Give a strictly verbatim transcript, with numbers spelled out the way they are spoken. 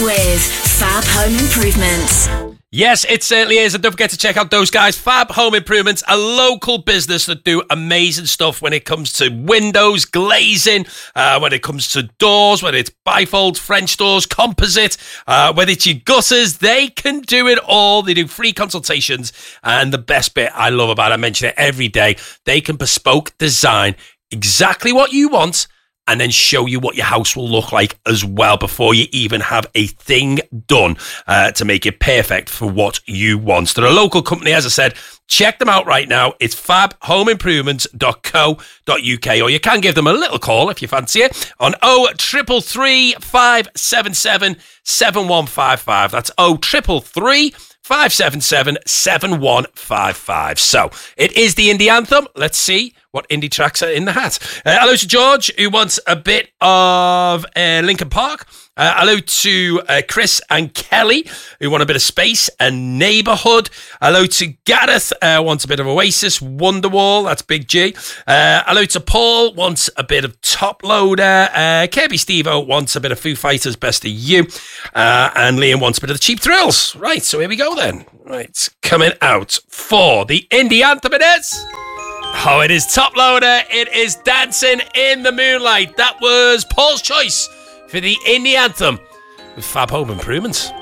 with Fab Home Improvements. Yes, it certainly is. And don't forget to check out those guys, Fab Home Improvements, a local business that do amazing stuff when it comes to windows, glazing, uh, when it comes to doors, whether it's bifold, French doors, composite, uh, whether it's your gutters, they can do it all. They do free consultations. And the best bit I love about it, I mention it every day, they can bespoke design exactly what you want and then show you what your house will look like as well before you even have a thing done uh, to make it perfect for what you want. They're a local company, as I said. Check them out right now. It's fab home improvements dot co dot uk, or you can give them a little call if you fancy it on oh three three three, five seven seven, seven one five five. That's oh three three three, five seven seven, seven one five five. So it is the indie anthem. Let's see what indie tracks are in the hat. Uh, hello to George, who wants a bit of uh, Linkin Park. Uh, hello to uh, Chris and Kelly, who want a bit of Space and Neighbourhood. Hello to Gareth, uh, wants a bit of Oasis, Wonderwall, that's Big G. Uh, hello to Paul, wants a bit of Top Loader. Uh, Kirby Stevo wants a bit of Foo Fighters, Best of You. Uh, and Liam wants a bit of the Cheap Thrills. Right, so here we go then. Right, coming out for the indie anthem it is. Oh, it is Top Loader. It is Dancing in the Moonlight. That was Paul's choice for the indie anthem with Fab Home Improvements.